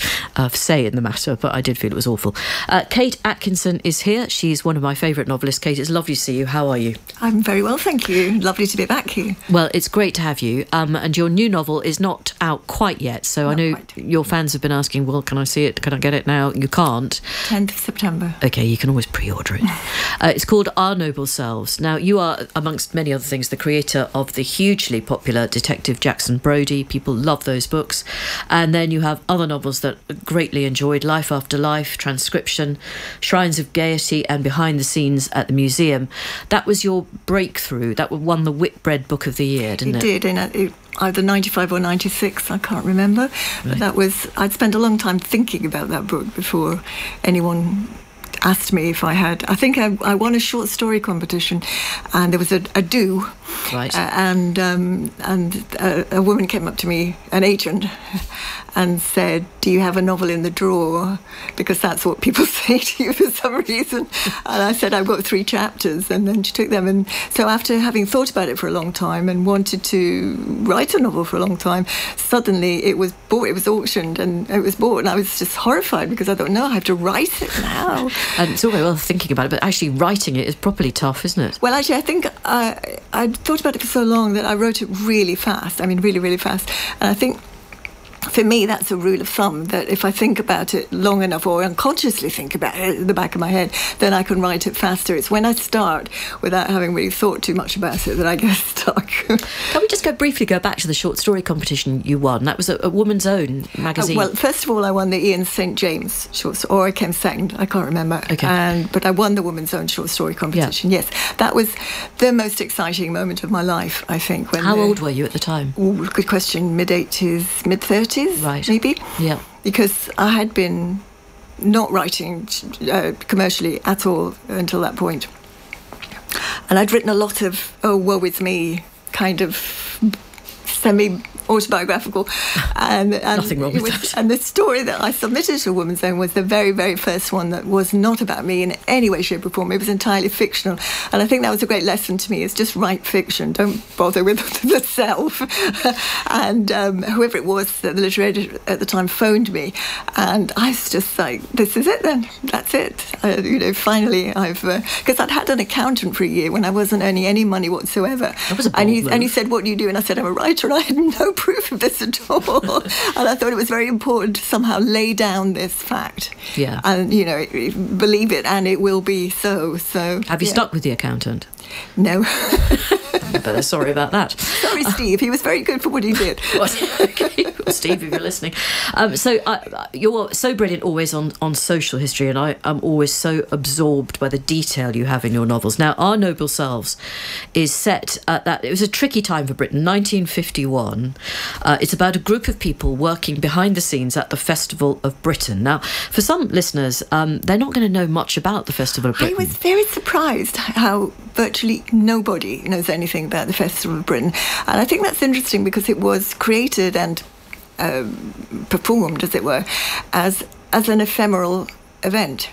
of say in the matter, but I did feel it was awful. Uh, Kate Atkinson is here. She's one of my favourite novelists. Kate, it's lovely to see you. How are you? I'm very well, thank you. Lovely to be back here. Well, it's great to have you. Um, and your new novel is not out quite yet, so not I know quite. Your fans have been asking, well, can I see it? Can I get it now? You can't. tenth of September. OK, you can always pre-order it. uh, it's called Our Noble Selves. Now, you are, amongst many other things, the creator of the hugely popular Detective Jackson Brodie. People love those books. And then you have other novels that I greatly enjoyed, Life After Life, Transcription, Shrines of Gaiety and Behind the Scenes at the Museum. That was your breakthrough. That won the Whitbread Book of the Year, didn't it? It did, in a, it, either ninety-five or ninety-six, I can't remember. Right. But that was, I'd spent a long time thinking about that book before anyone asked me if I had. I think I, I won a short story competition, and there was a, a do, right? Uh, and um, and a, a woman came up to me, an agent, and said, "Do you have a novel in the drawer?" Because that's what people say to you for some reason. And I said, "I've got three chapters," and then she took them. And so after having thought about it for a long time and wanted to write a novel for a long time, suddenly it was bought. It was auctioned and it was bought, and I was just horrified because I thought, "No, I have to write it now." And it's all very well thinking about it, but actually writing it is properly tough, isn't it? Well, actually, I think I I'd thought about it for so long that I wrote it really fast. I mean, really, really fast. And I think for me, that's a rule of thumb, that if I think about it long enough or unconsciously think about it in the back of my head, then I can write it faster. It's when I start without having really thought too much about it that I get stuck. Can we just go briefly go back to the short story competition you won? That was a, a Woman's Own magazine. Uh, well, first of all, I won the Ian Saint James short story, or I came second, I can't remember. Okay. And, but I won the Woman's Own short story competition, yeah. Yes. That was the most exciting moment of my life, I think. When How the, old were you at the time? Ooh, good question. mid-eighties, mid-thirties, right. maybe. Yeah. Because I had been not writing uh, commercially at all until that point. And I'd written a lot of, oh, woe is me, kind of semi-autobiographical. And, and Nothing wrong with was, that. And the story that I submitted to Woman's Own was the very, very first one that was not about me in any way, shape or form. It was entirely fictional. And I think that was a great lesson to me, is just write fiction. Don't bother with the self. And um, whoever it was, the literary editor at the time phoned me. And I was just like, this is it then. That's it. Uh, you know, finally I've... Because uh, I'd had an accountant for a year when I wasn't earning any money whatsoever. That was a bold and, he, move. and he said, what do you do? And I said, I'm a writer. And I had no proof of this at all. And I thought it was very important to somehow lay down this fact. Yeah. And, you know, believe it and it will be so. So Have you yeah. stuck with the accountant? No. But sorry about that. Sorry, Steve. He was very good for what he did. Okay. Well, Steve, if you're listening. Um, so uh, you're so brilliant always on, on social history, and I am always so absorbed by the detail you have in your novels. Now, Our Noble Selves is set at that. It was a tricky time for Britain, nineteen fifty-one. Uh, it's about a group of people working behind the scenes at the Festival of Britain. Now, for some listeners, um, they're not going to know much about the Festival of Britain. I was very surprised how virtually nobody knows anything about the Festival of Britain. And I think that's interesting because it was created and uh, performed, as it were, as as an ephemeral event.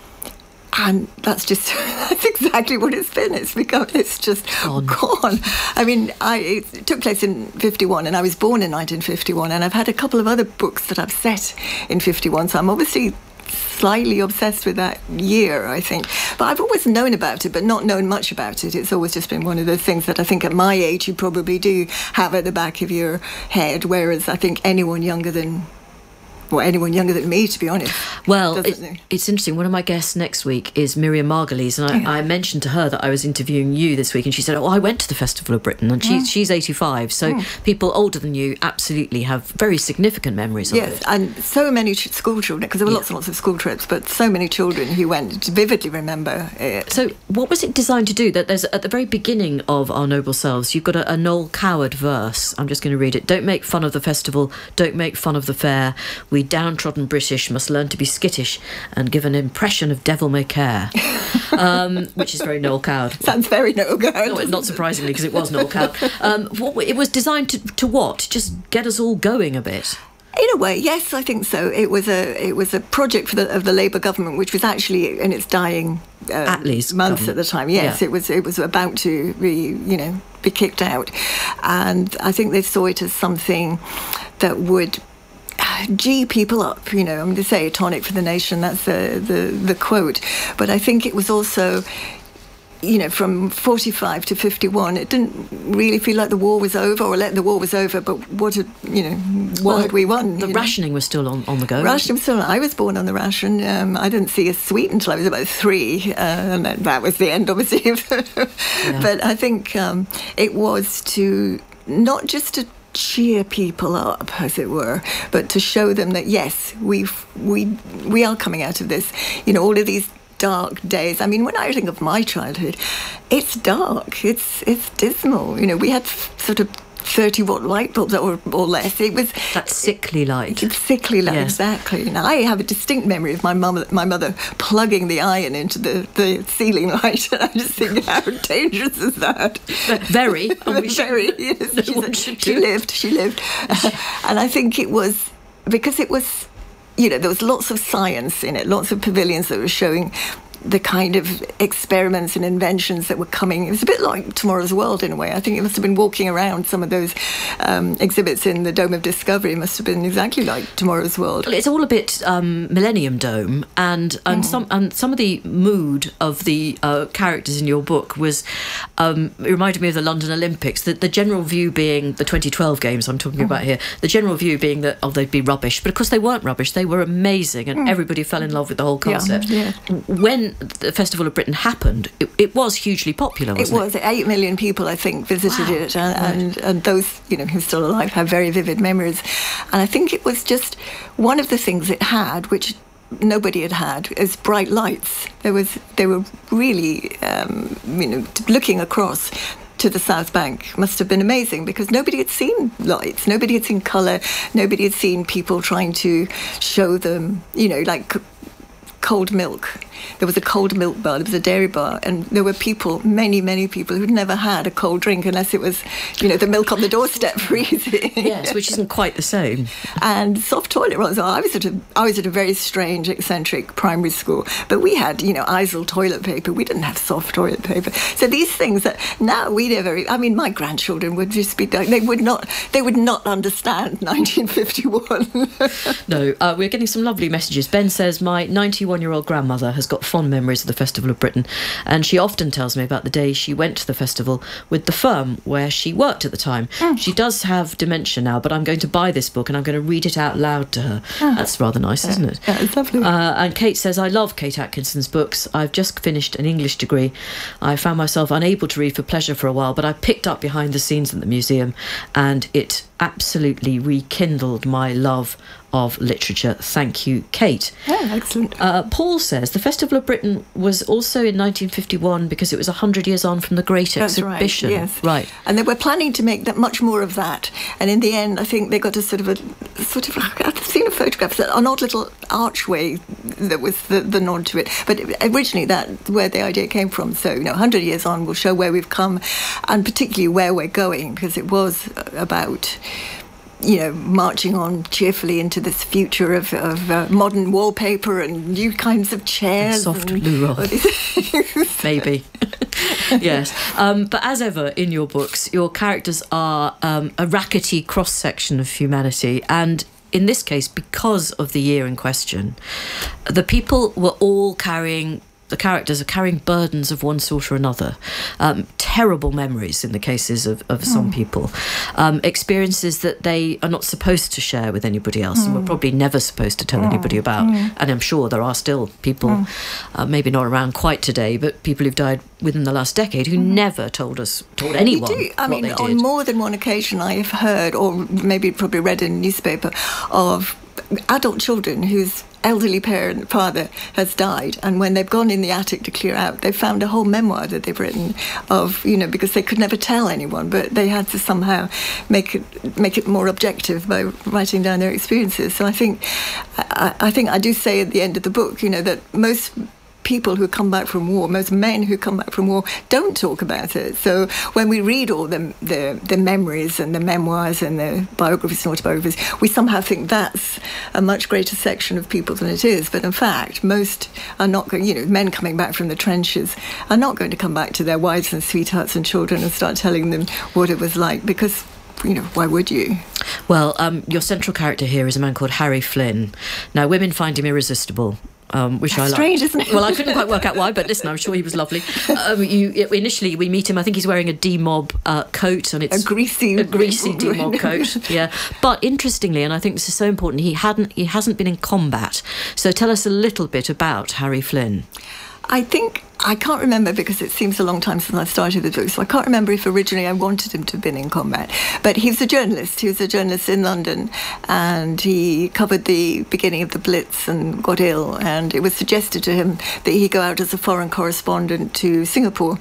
And that's just, that's exactly what it's been. It's become, it's just gone. gone. I mean, I, it took place in fifty-one, and I was born in nineteen fifty-one, and I've had a couple of other books that I've set in fifty-one, so I'm obviously slightly obsessed with that year, I think. But I've always known about it, but not known much about it. It's always just been one of those things that I think at my age you probably do have at the back of your head, whereas I think anyone younger than Or anyone younger than me, to be honest. Well, it, it's interesting. One of my guests next week is Miriam Margolyes, and I, yeah. I mentioned to her that I was interviewing you this week, and she said, oh, I went to the Festival of Britain, and she's, yeah. she's eighty-five, so mm. people older than you absolutely have very significant memories of yes, it. Yes, and so many ch- school children, because there were yeah. lots and lots of school trips, but so many children who went vividly remember it. So what was it designed to do? That there's at the very beginning of Our Noble Selves, you've got a, a Noel Coward verse. I'm just going to read it. Don't make fun of the festival, don't make fun of the fair. We downtrodden British must learn to be skittish and give an impression of devil may care, um, which is very Noel Coward. Sounds very Noel Coward. No, not surprisingly, because it was Noel Coward. Um, what, it was designed to, to what? Just get us all going a bit. In a way, yes, I think so. It was a it was a project for the, of the Labour government, which was actually in its dying um, at least months government. at the time. Yes, yeah. it was it was about to be you know be kicked out, and I think they saw it as something that would gee people up, you know. I'm going to say a tonic for the nation. That's the, the the quote. But I think it was also, you know, from forty-five to fifty-one, it didn't really feel like the war was over, or let the war was over. But what had you know, what well, had we won? The rationing know? was still on, on the go. Rationing was still on. I was born on the ration. Um, I didn't see a sweet until I was about three, uh, and that was the end, obviously. yeah. But I think um, it was to not just to cheer people up, as it were, but to show them that yes, we we we are coming out of this. You know, all of these dark days. I mean, when I think of my childhood, it's dark. It's it's dismal. You know, we had sort of thirty watt light bulbs or, or less. It was that sickly light. It, sickly light, yes. exactly. Now I have a distinct memory of my mum, my mother plugging the iron into the, the ceiling light, and I just think, how dangerous is that? Very, very. Yes. No she, she lived. She lived, uh, and I think it was because it was, you know, there was lots of science in it, lots of pavilions that were showing the kind of experiments and inventions that were coming. It was a bit like Tomorrow's World in a way. I think it must have been walking around some of those um, exhibits in the Dome of Discovery must have been exactly like Tomorrow's World. Well, it's all a bit um, Millennium Dome, and and mm. some and some of the mood of the uh, characters in your book was um, it reminded me of the London Olympics. The, the general view being the twenty twelve games I'm talking mm. about here. The general view being that oh they'd be rubbish, but of course they weren't rubbish. They were amazing, and mm. everybody fell in love with the whole concept. Yeah, yeah. When the Festival of Britain happened, it, it was hugely popular, wasn't it? It was. Eight million people, I think, visited wow. it, and, and, and those, you know, who are still alive have very vivid memories. And I think it was just one of the things it had, which nobody had had, is bright lights. There was, they were really, um, you know, looking across to the South Bank must have been amazing because nobody had seen lights, nobody had seen colour, nobody had seen people trying to show them, you know, like cold milk. There was a cold milk bar, there was a dairy bar, and there were people, many, many people who'd never had a cold drink unless it was, you know, the milk on the doorstep freezing. Yes, which isn't quite the same. And soft toilet rolls. I was at a, I was at a very strange, eccentric primary school, but we had, you know, Izal toilet paper. We didn't have soft toilet paper. So these things that now we never, I mean, my grandchildren would just be, they would not, they would not understand nineteen fifty-one. No, uh, we're getting some lovely messages. Ben says, my ninety-one ninety-one-year-old grandmother has got fond memories of the Festival of Britain, and she often tells me about the day she went to the festival with the firm where she worked at the time. Mm. She does have dementia now, but I'm going to buy this book and I'm going to read it out loud to her. Oh. That's rather nice, yeah. isn't it? Yeah, it's lovely. Uh, and Kate says, I love Kate Atkinson's books. I've just finished an English degree. I found myself unable to read for pleasure for a while, but I picked up behind the scenes at the museum, and it absolutely rekindled my love of literature. Thank you, Kate. Oh, excellent. Uh, Paul says the Festival of Britain was also in nineteen fifty-one because it was one hundred years on from the Great That's Exhibition. Right, yes. Right. And they were planning to make that much more of that. And in the end, I think they got a sort of a, sort of, I've seen a photograph, an odd little archway that was the, the nod to it. But originally that's where the idea came from. So, you know, one hundred years on, we'll show where we've come and particularly where we're going, because it was about, you know, marching on cheerfully into this future of, of uh, modern wallpaper and new kinds of chairs. And soft and blue rock. Maybe. Yes. Um, but as ever in your books, your characters are um, a rackety cross-section of humanity, and in this case, because of the year in question, the people were all carrying the characters are carrying burdens of one sort or another. Um, terrible memories in the cases of, of some Mm. people. Um, experiences that they are not supposed to share with anybody else mm. and were probably never supposed to tell mm. anybody about. Mm. And I'm sure there are still people, mm. uh, maybe not around quite today, but people who've died within the last decade who mm. never told us, told anyone You do. I what mean, they did. on more than one occasion I have heard, or maybe probably read in a newspaper, of adult children whose elderly parent, father, has died, and when they've gone in the attic to clear out, they found a whole memoir that they've written of, you know, because they could never tell anyone, but they had to somehow make it make it more objective by writing down their experiences. So I think, I, I think I do say at the end of the book, you know, that most people who come back from war, most men who come back from war, don't talk about it. So when we read all the, the, the memories and the memoirs and the biographies and autobiographies, we somehow think that's a much greater section of people than it is. But in fact, most are not going, you know, men coming back from the trenches are not going to come back to their wives and sweethearts and children and start telling them what it was like, because, you know, why would you? Well, um, your central character here is a man called Harry Flynn. Now, women find him irresistible. Um, which That's I like. strange, isn't it? Well, I couldn't quite work out why, but listen, I'm sure he was lovely. Um, you initially we meet him. I think he's wearing a D-Mob uh, coat, and it's a greasy, a greasy D-Mob coat. Yeah, but interestingly, and I think this is so important, he hadn't he hasn't been in combat. So tell us a little bit about Harry Flynn. I think, I can't remember because it seems a long time since I started the book, so I can't remember if originally I wanted him to have been in combat. But he was a journalist. He was a journalist in London, and he covered the beginning of the Blitz and got ill, and it was suggested to him that he go out as a foreign correspondent to Singapore.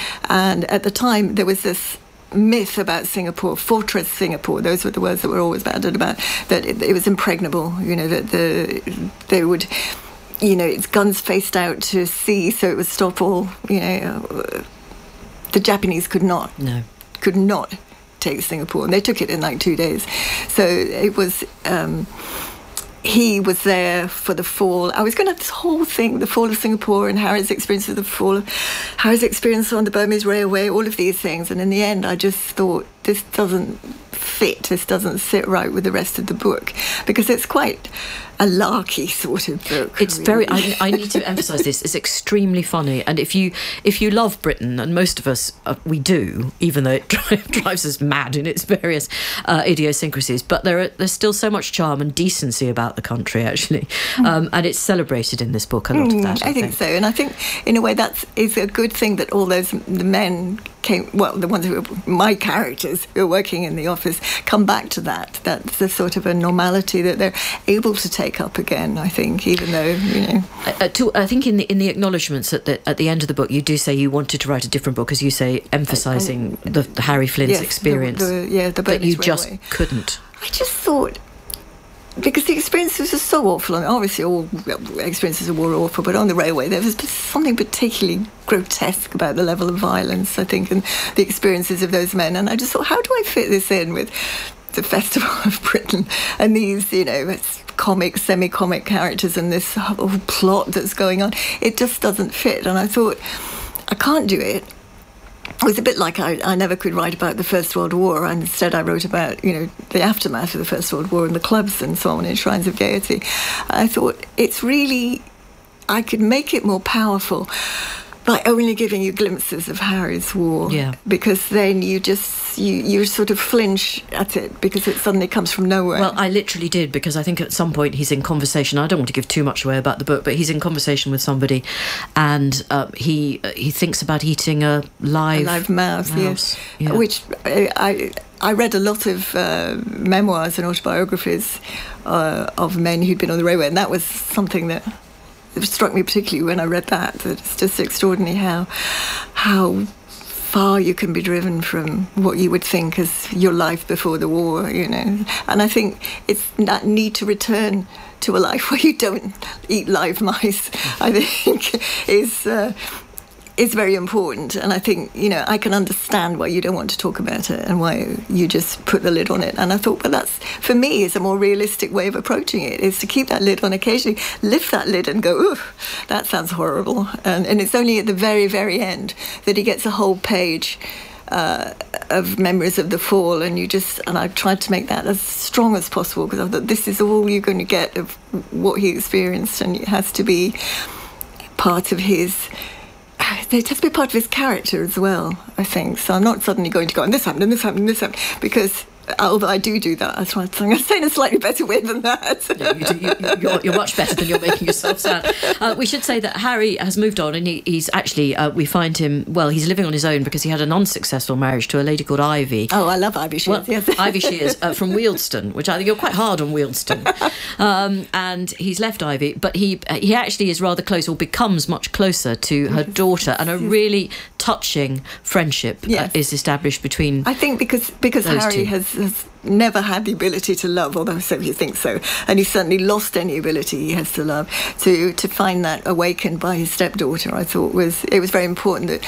And at the time, there was this myth about Singapore, Fortress Singapore, those were the words that were always bandied about, that it, it was impregnable, you know, that the they would... you know, its guns faced out to sea, so it would stop all, you know, uh, the Japanese could not, no, could not take Singapore, and they took it in like two days. So it was, um, he was there for the fall. I was going to have this whole thing, the fall of Singapore and Harry's experience of the fall, of Harry's experience on the Burmese Railway, all of these things, and in the end I just thought, this doesn't fit, this doesn't sit right with the rest of the book, because it's quite a larky sort of book. It's really. very. I, I need to emphasise this. It's extremely funny, and if you if you love Britain, and most of us uh, we do, even though it drives us mad in its various uh, idiosyncrasies, but there are, there's still so much charm and decency about the country, actually, mm. um, and it's celebrated in this book. A lot mm, of that. I, I think, think so, and I think in a way that is a good thing that all those the men came. Well, the ones who were my characters who are working in the office come back to that. That's a sort of a normality that they're able to take up again, I think, even though, you know. Uh, to, I think in the in the acknowledgements at the at the end of the book, you do say you wanted to write a different book, as you say, emphasising uh, the, the Harry Flynn's yes, experience. The, the, yeah, the but you Railway. just couldn't. I just thought, because the experiences are so awful, and obviously all experiences of war are awful, but on the railway there was something particularly grotesque about the level of violence, I think, and the experiences of those men. And I just thought, how do I fit this in with the Festival of Britain and these, you know, comic, semi-comic characters and this whole plot that's going on? It just doesn't fit. And I thought, I can't do it. It was a bit like I, I never could write about the First World War, and instead I wrote about, you know, the aftermath of the First World War and the clubs and so on in Shrines of Gaiety. I thought, it's really... I could make it more powerful by only giving you glimpses of Harry's war. Yeah. Because then you just, you, you sort of flinch at it because it suddenly comes from nowhere. Well, I literally did, because I think at some point he's in conversation. I don't want to give too much away about the book, but he's in conversation with somebody, and uh, he uh, he thinks about eating a live, a live mouse, mouse. yes. Yeah. Which I, I I read a lot of uh, memoirs and autobiographies uh, of men who'd been on the railway, and that was something that it struck me particularly when I read that. That it's just extraordinary how how far you can be driven from what you would think as your life before the war, you know. And I think it's that need to return to a life where you don't eat live mice, I think, is uh, is very important. And I think, you know, I can understand why you don't want to talk about it and why you just put the lid on it. And I thought, well, that's, for me, is a more realistic way of approaching it, is to keep that lid on occasionally, lift that lid and go, ooh, that sounds horrible. And, and it's only at the very, very end that he gets a whole page uh, of memories of the fall. And you just, and I tried to make that as strong as possible, because I thought this is all you're going to get of what he experienced, and it has to be part of his... It has to be part of his character as well, I think. So I'm not suddenly going to go, and this happened, and this happened, and this happened, because although I do do that, I try to, I'm say in a slightly better way than that. Yeah, you do, you, you're, you're much better than you're making yourself sound. Uh, we should say that Harry has moved on, and he, he's actually, uh, we find him, well, he's living on his own because he had an unsuccessful marriage to a lady called Ivy. Oh, I love Ivy Shears, well, yes. Ivy Shears uh, from Wealdstone, which I think you're quite hard on Wealdstone. Um, and he's left Ivy, but he he actually is rather close, or becomes much closer to her daughter, and a really touching friendship Yes. uh, is established between I think because because those Harry two. has, has never had the ability to love, although so he thinks so, and he's certainly lost any ability he has to love. To to find that awakened by his stepdaughter, I thought was it was very important. That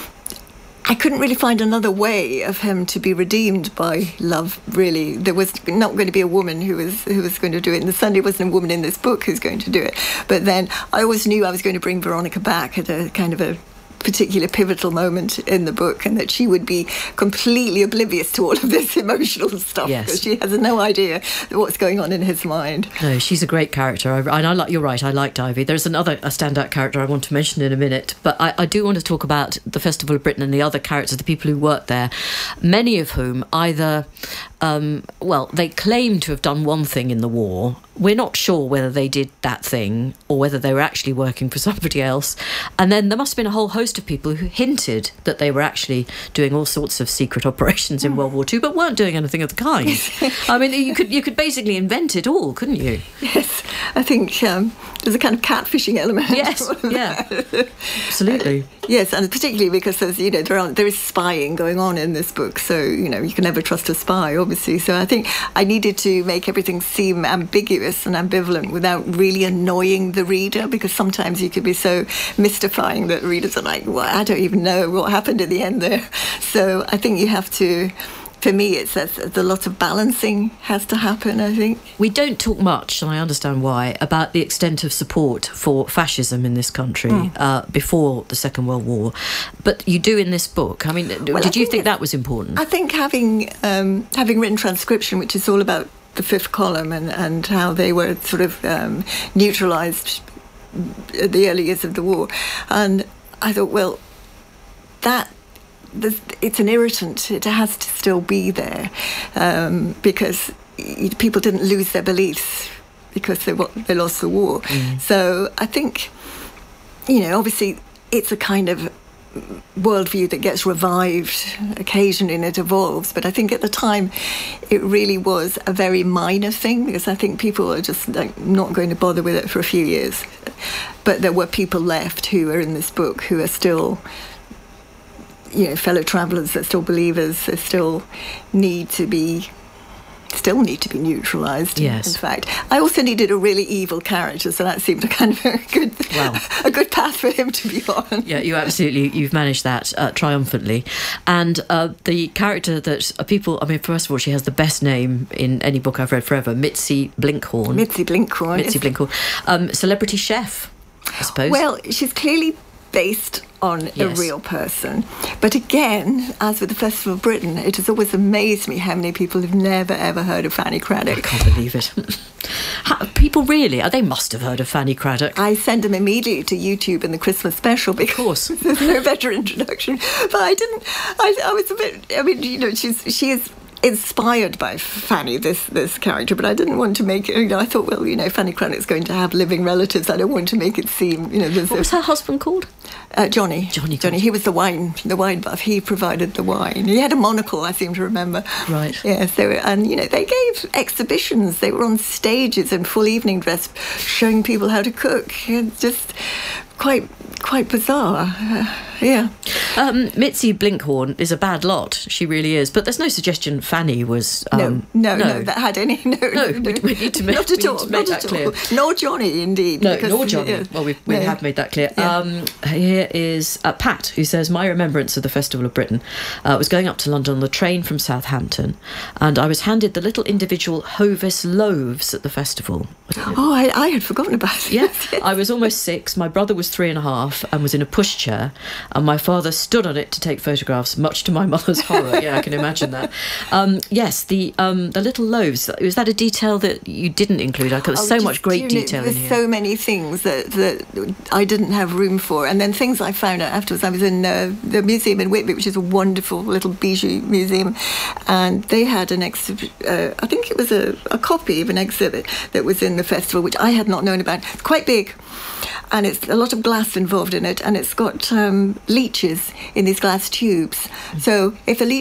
I couldn't really find another way of him to be redeemed by love, really. There was not going to be a woman who was who was going to do it, and there certainly wasn't a woman in this book who's going to do it. But then I always knew I was going to bring Veronica back at a kind of a particular pivotal moment in the book, and that she would be completely oblivious to all of this emotional stuff, Yes. because she has no idea what's going on in his mind. No, she's a great character. I, and I like, you're right, I liked Ivy. There's another a standout character I want to mention in a minute, but I, I do want to talk about the Festival of Britain and the other characters, the people who work there, many of whom either, um, well, they claim to have done one thing in the war. We're not sure whether they did that thing or whether they were actually working for somebody else. And then there must have been a whole host of people who hinted that they were actually doing all sorts of secret operations in World War Two, but weren't doing anything of the kind. I mean, you could you could basically invent it all, couldn't you? Yes, I think um, there's a kind of catfishing element. Yes, yeah, absolutely. Uh, yes, and particularly because there's, you know, there are there is spying going on in this book, so you know you can never trust a spy, obviously. So I think I needed to make everything seem ambiguous and ambivalent without really annoying the reader, because sometimes you could be so mystifying that readers are like, well, I don't even know what happened at the end there. So I think you have to, for me, it's that a lot of balancing has to happen, I think. We don't talk much, and I understand why, about the extent of support for fascism in this country mm. uh, before the Second World War. But you do in this book. I mean, well, did I you think that was important? I think having um, having written transcription, which is all about the fifth column and, and how they were sort of um, neutralised at the early years of the war. And I thought, well, that it's an irritant. It has to still be there um, because people didn't lose their beliefs because they, they lost the war. Mm. So I think, you know, obviously it's a kind of worldview that gets revived occasionally and it evolves, but I think at the time it really was a very minor thing, because I think people are just like not going to bother with it for a few years. But there were people left who are in this book who are still, you know, fellow travellers, they're still believers, they still need to be still need to be neutralised. Yes. In fact, I also needed a really evil character, so that seemed a kind of a good, wow. a good path for him to be on. Yeah, you absolutely, you've managed that uh, triumphantly. And uh, the character that uh, people, I mean, first of all, she has the best name in any book I've read forever, Mitzi Blinkhorn. Mitzi Blinkhorn. Mitzi Blinkhorn. Um, celebrity chef, I suppose. Well, she's clearly based on Yes. a real person. But again, as with the Festival of Britain, it has always amazed me how many people have never ever heard of Fanny Craddock. I can't believe it. How, people really, they must have heard of Fanny Craddock. I send them immediately to YouTube and the Christmas special because there's no better introduction. But I didn't, I, I was a bit, I mean, you know, she's she is inspired by Fanny, this this character, but I didn't want to make it, you know, I thought, well, you know, Fanny Craddock's going to have living relatives. I don't want to make it seem, you know, there's What a, was her husband called? Uh, Johnny. Johnny. Johnny. He was the wine, the wine buff. He provided the wine. He had a monocle, I seem to remember. Right. Yeah. So, and you know, they gave exhibitions. They were on stages in full evening dress, showing people how to cook. It's just quite, quite bizarre. Uh, yeah. Um, Mitzi Blinkhorn is a bad lot. She really is. But there's no suggestion Fanny was. Um, no, no, no, that had any. No, no, no, we, we need to make, not at we all. need to make not that at clear. all. Nor Johnny, indeed. No, because, nor Johnny. Yeah. Well, we, we No. have made that clear. Yeah. Um, here is uh, Pat, who says, my remembrance of the Festival of Britain uh, was going up to London on the train from Southampton, and I was handed the little individual Hovis loaves at the festival. Oh, I, I had forgotten about it. Yeah, I was almost six. My brother was three and a half and was in a pushchair, and my father stood on it to take photographs, much to my mother's horror. Yeah, I can imagine that. Um, yes, the um, the little loaves. Was that a detail that you didn't include? There's Oh, so just, much great you know, detail in there's here. so many things that, that I didn't have room for. And then things I found out afterwards. I was in uh, the museum in Whitby, which is a wonderful little bijou museum. And they had an exhibit, uh, I think it was a, a copy of an exhibit that was in the festival, which I had not known about. It's quite big. And it's a lot of glass involved in it. And it's got um, leeches in these glass tubes. So if a leech